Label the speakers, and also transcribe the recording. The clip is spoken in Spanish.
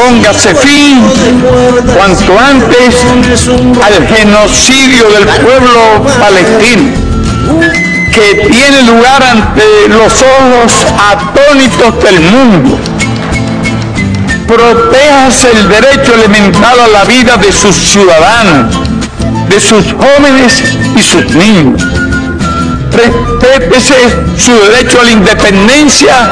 Speaker 1: póngase fin cuanto antes al genocidio del pueblo palestino, que tiene lugar ante los ojos atónitos del mundo. Protéjase el derecho elemental a la vida de sus ciudadanos, de sus jóvenes y sus niños. Respétese su derecho a la independencia